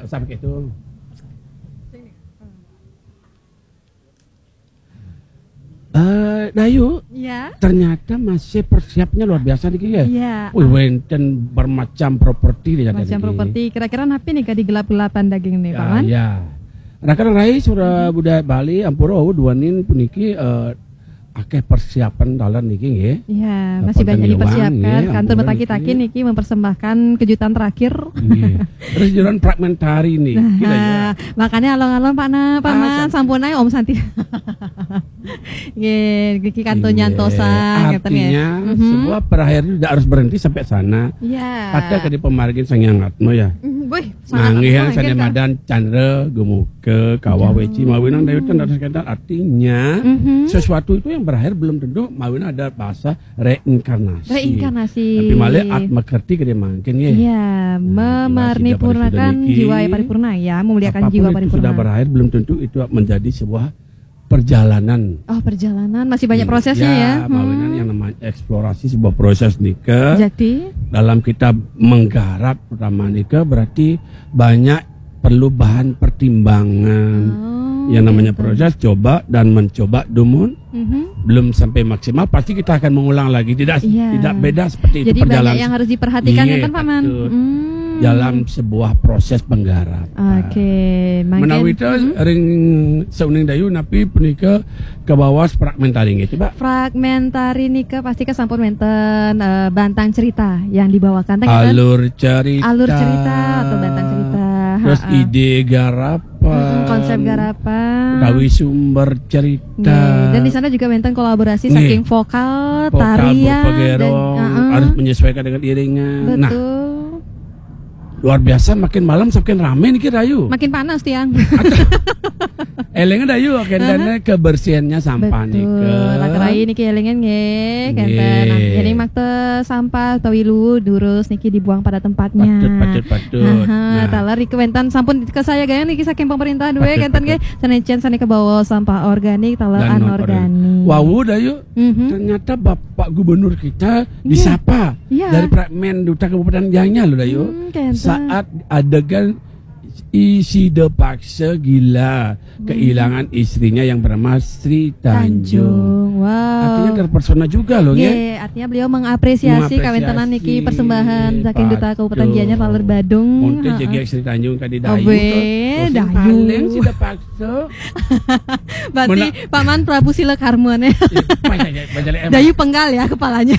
Nggak usah pakai itu. Dayu, Ya. ternyata masih persiapnya luar biasa nih ya. Iya. Wih, wenten bermacam properti dia Macam properti. Kira-kira napi nih di gelap-gelapan daging nih, Pak Man? Ya. Rakan rai surah budaya Bali ampura duanin puniki akeh persiapan dalan niki nggih. Iya, masih banyak dipersiapkan. Kantor Betaki-Taki niki mempersembahkan kejutan terakhir. Terus jalan fragmentari nih. Makanya alon-alon Pak Man, sampun ae Om Santi. Nggih, iki kantor nyantosan artinya semua berakhir tidak harus berhenti sampai sana. Iya. Ada ke di pemargin sang yang atmo ya. Wih, Nanggihan sana madan Chandra gemuke kawa weci mawinan dayutan harus kata artinya sesuatu itu yang berakhir belum tentu mawin ada bahasa reinkarnasi. Tapi malah atma kerti ke dia mungkin ya. Iya, memarnipurnakan jiwa yang paripurna ya, memuliakan jiwa paripurna. Sudah berakhir belum tentu itu menjadi sebuah perjalanan. Oh, perjalanan masih banyak prosesnya ya. Mawinan yang namanya eksplorasi sebuah proses nikah. Jadi dalam kita menggarap pertama nikah berarti banyak perlu bahan pertimbangan. Yang namanya proses coba dan mencoba dumun belum sampai maksimal pasti kita akan mengulang lagi tidak beda seperti jadi itu perjalanan. Banyak yang harus diperhatikan kan Pak Man dalam sebuah proses penggarap. Menawi itu ring sauning dayu napi punika ke bawah fragmentari gitu Pak. Fragmentari nika pasti kesampun menten bantang cerita yang dibawakan alur cerita atau bantang cerita. Terus ide garapan, konsep garapan, tawi sumber cerita. Dan di sana juga menten kolaborasi saking vokal, tarian, harus menyesuaikan dengan iringan. Betul. Nah, luar biasa makin malam semakin rame nih Dayu. Makin panas tiang. Elengan Dayu kentane kebersihannya sampah nih ke. Laterai niki elengan nggih kenten. Nah, jadi makte sampah utawi lu durus niki dibuang pada tempatnya. Patut. Nah, talar iki wenten sampun ke saya gaya niki saking pemerintah duwe kenten nggih. Sanejan sane ke bawah sampah organik, talar anorganik. Wow Dayu. Ternyata Bapak Gubernur kita disapa dari Fragmen Duta Kabupaten Gianyar loh Dayu. Saat adegan isi paksa gila kehilangan istrinya yang bernama Sri Tanjung. Artinya terpersona juga loh ya. Artinya beliau mengapresiasi kawentanan niki persembahan saking Duta Kabupaten Gianyar Taler Badung. Monte jaga Sri Tanjung kadi dayu. Dayu sudah paksa. Berarti Paman Prabu Silek Harmon ya. Dayu penggal ya kepalanya.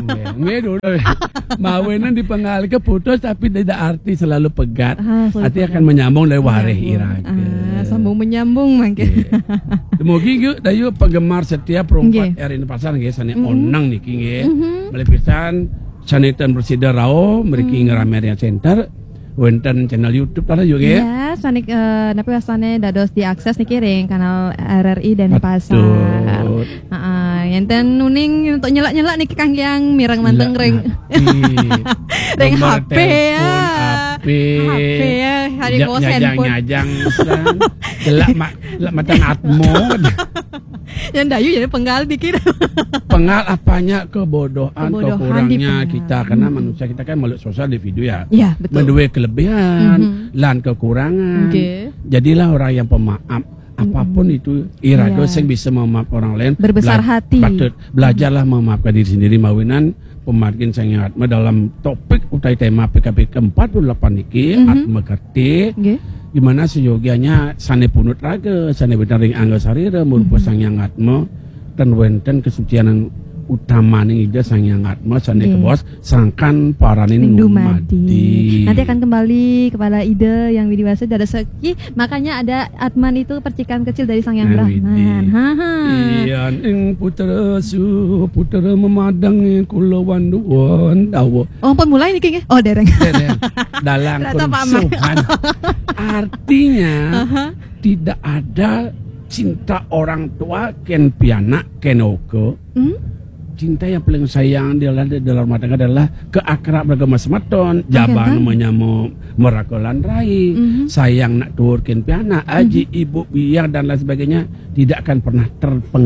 Mawenan dipenggal ke putus tapi tidak arti selalu pegat. Artinya akan menyambung dari wareh iraga. Sambung menyambung mungkin. Mungkin Dayu penggemar setiap perempat Erin Pasar nggih sane onang niki nggih. Melepisan sanetan bersida rao mriki ngerameria center wonten channel YouTube tara juga ya. Ya, sanik napi wasane dados diakses niki ring kanal RRI dan Pasar. Enten nuning untuk nyelak-nyelak niki Kang yang mireng manteng ring. Ring HP ya. HP ya, hari bawa handphone. Nyajang gelak matan atmo. Yang Dayu jadi penggal dikira. Penggal apanya kebodohan kekurangnya kita karena manusia kita kan makhluk sosial individu ya. Iya, betul. Mendua kelebihan, lan kekurangan. Jadilah orang yang pemaaf. Apapun itu irago sing bisa memaaf orang lain. Berbesar hati. Belajarlah memaafkan diri sendiri mawinan pemargin sangat dalam topik utai tema PKP ke-48 niki atma kerti. Gimana seyogianya sane punut raga, sane benaring angga sarira merupa sang yang atma dan wenten kesucianan utama nih ide sang yang atma sane ke bos sangkan paranin numadi. Nanti akan kembali kepada ide yang widiwasa dada seki, makanya ada atman itu percikan kecil dari sang yang Brahman. Iya ing putra memadang kulawan duan dawa. Oh pun mulai nih kayaknya. Oh dereng. Dalam konsumen. Artinya tidak ada cinta orang tua ken pianak ken oko. Cinta yang paling sayang dalam rumah tangga adalah keakrab beragama sematon, jaban menyamu merakolan rai, sayang nak turkin piana, aji ibu biar dan lain sebagainya tidak akan pernah terpenggal.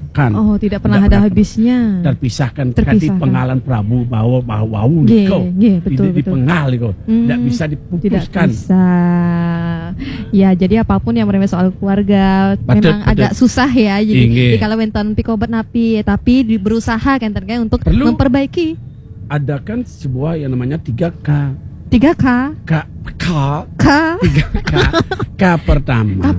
terpisahkan. Oh, tidak pernah ada habisnya. Terpisahkan. Kadi penggalan Prabu bawa niko. Betul. Di pengal niko. Tidak bisa diputuskan. Tidak bisa. Ya, jadi apapun yang bermain soal keluarga memang agak susah ya. Jadi kalau enten pikobat napi, tapi berusaha kan untuk memperbaiki. Ada kan sebuah yang namanya 3K. 3K. K pertama.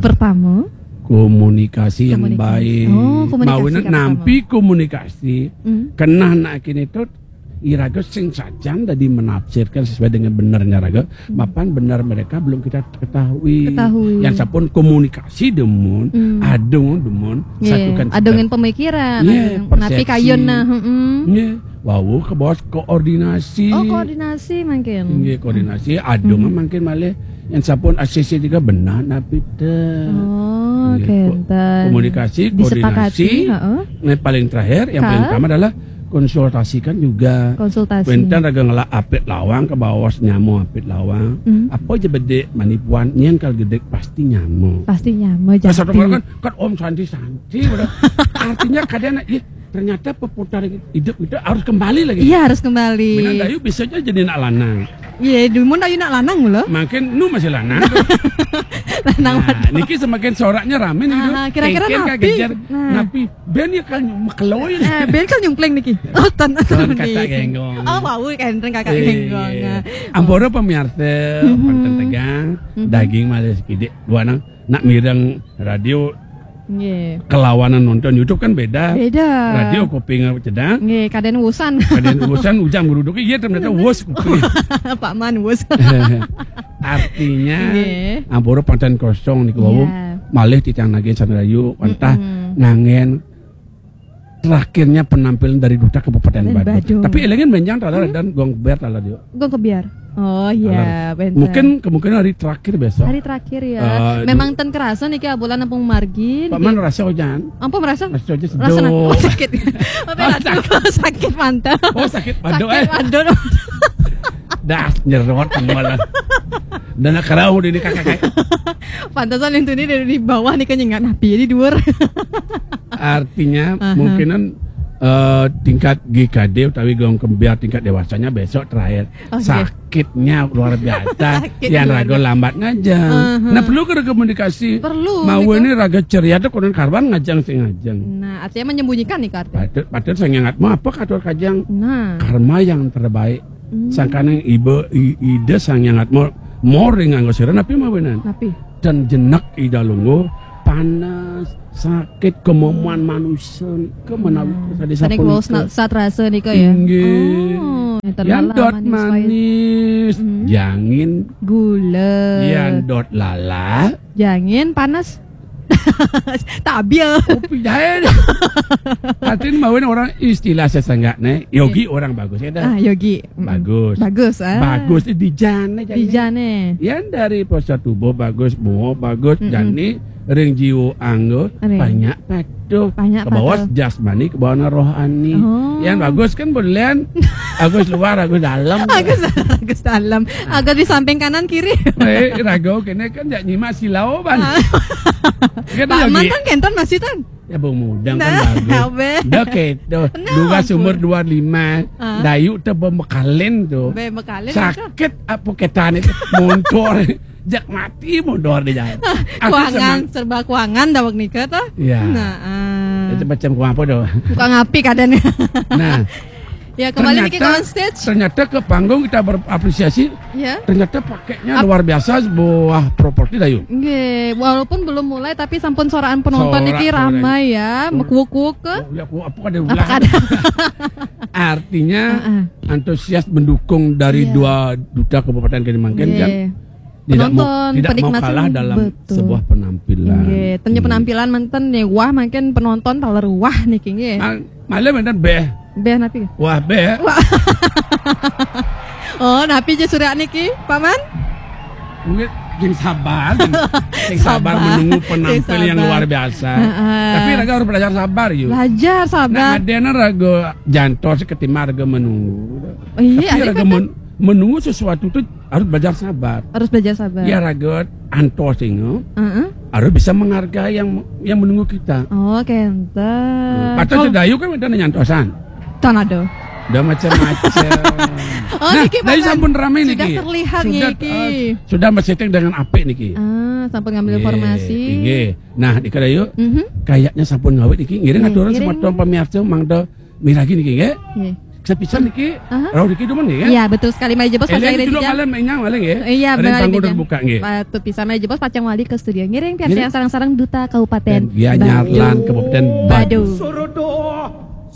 Komunikasi yang baik. Maunya nampi komunikasi. Kena nak kini itu iraga sing sajan tadi menafsirkan sesuai dengan benarnya raga. Mapan benar mereka belum kita ketahui. Yang sapun komunikasi demun, demun satukan. Adongen pemikiran. Napi kayun nah. Wow, ke bawah koordinasi. Oh, koordinasi mungkin. Koordinasi adong mungkin malah yang sapun ACC juga benar napi teh. Oh, kenten. Komunikasi, koordinasi. Yang paling terakhir, yang paling utama adalah konsultasikan juga. Bentar raga ngelak apit lawang ke bawah nyamu apit lawang. Apa aja bede manipuan nyen kal gede pasti nyamu. Jadi. Kan om santi. Artinya kadang ternyata peputar hidup itu harus kembali lagi. Iya, harus kembali. Benar dayu bisa aja jadi nak lanang. Iya, dulu dayu nak lanang loh. Makin nu masih lanang. Lanang niki semakin soraknya rame nih. Kira-kira napi ben ya kan makeloy. Ben kan nyungkleng niki. Oh, kata genggong. Oh, wow, kan kakak genggong. Amporo pemirsa, konten tegang, daging malah sedikit. Dua nak mireng radio. Kelawanan nonton YouTube kan beda. Radio kuping cedang. Kaden wusan ujang guruduk iya ternyata wus kuping. Pak Man wus. Artinya ampura pantan kosong nih wawum. Malih titang nagin sanrayu entah nangen terakhirnya penampilan dari Duta Kabupaten Badung. Tapi elengin benjang talar dan gong kebiar talar dia. Gong kebiar. Oh iya, benar. Mungkin kemungkinan hari terakhir besok. Hari terakhir ya. Memang ten kerasa nih kayak bulan Ampung Margin. Pak Man rasa ojan. Ampun merasa? Rasa ojan sedot. Oh sakit. Sakit mantap. Oh sakit padu Padu. Das nyerot malah. Dan kerau di kakak. Pantasan yang ini dari bawah nih kan nggak napi jadi dhuwur. Artinya mungkinan tingkat GKD tapi gong kebiar tingkat dewasanya besok terakhir. Sakitnya luar biasa. Yang raga lambat ngajang. Nah perlu ke komunikasi. Perlu. Mau ini raga ceria tuh konon karban ngajang sing ngajang. Nah artinya menyembunyikan nih kartu. Patut saya ngat mau apa katur kajang. Nah. Karma yang terbaik. Sangkana ibu ide sang ngat mau ringan gosiran tapi mau benar. Dan jenak ida lunggu panas sakit kemomuan manusia kemenawi tadi sapun saat rasa nih kok ya. Yang dot manis, jangin gula. Yang dot lala, jangin panas. Tabil. Kopi jahit. Artinya mauin orang istilah sesenggatnya yogi orang bagus ya dah. Yogi. Bagus. Bagus di jane. Yang dari postur tubuh bagus, mau bagus, jani ring jiwa anggo banyak patuh. Ke bawah jasmani, ke bawah rohani. Yang bagus kan berlian. Agus luar, agus dalam. Agus dalam. Agus di samping kanan kiri. Rago kene kan jak nyimak silau ban. Pak Man kan kenton masih tan. Ya bang mudang kan bagus. Dah keto. Dua sumur 25. Dayu teh bemekalen tuh. Sakit apa ketan itu motor. Jak mati mundur di jalan. Serba kuangan dawak nikah tuh. Iya. Itu macam kuang apa doh? Kuang api kadang. Nah. Ya kembali ke on stage. Ternyata ke panggung kita berapresiasi. Ya. Ternyata pakainya luar biasa sebuah properti dayu. Walaupun belum mulai tapi sampun soraan penonton iki ramai ya, mekuuk-kuuk ke. Apa ada. Artinya antusias mendukung dari dua duta Kabupaten Kalimantan kan. Tidak mau kalah dalam sebuah penampilan. Tentunya penampilan manten nih wah makin penonton taler wah nih kayaknya. Malah manten beh napi. Wah beh. Oh napi je surya niki paman. Mungkin yang sabar menunggu penampil yang luar biasa. Tapi raga harus belajar sabar yuk. Belajar sabar. Nah adena raga jantos ketima raga menunggu. Iya. Tapi raga menunggu sesuatu itu harus belajar sabar. Harus belajar sabar. Ya ragot antos ingo. Harus bisa menghargai yang menunggu kita. Oh, kente. Patut sudah yuk kan udah nyantosan. Tornado. Udah macam-macam. Oh, nah, niki dari sampun ramai niki. Sudah terlihat niki. Sudah bersetting dengan apik niki. Sampun ngambil informasi. Nggih. Nah, dikira yuk. Kayaknya sampun ngawit niki. Ngiring aturan sama tuan pemirsa mangdo miragi niki nggih. Nggih. Sepisan niki, raw niki duman nggih. Iya, betul sekali Mari Jebos pacang ini dijam. Malam menyang malah nggih. Iya, benar. Panggung terbuka nggih. Patut pisan Mari Jebos pacang wali ke studio ngiring pian sarang-sarang duta Kabupaten Gianyar lan Kabupaten Badung.